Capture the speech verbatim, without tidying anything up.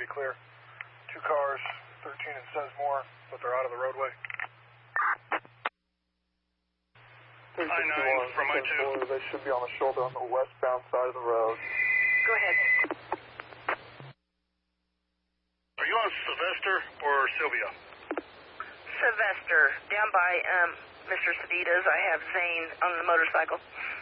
be clear. Two cars, thirteen and Sesmore, but they're out of the roadway. I nine from I two. They should be on the shoulder on the westbound side of the road. Go ahead. Are you on Sylvester or Sylvia? Sylvester, down by um, Mister Sedita's. I have Zane on the motorcycle.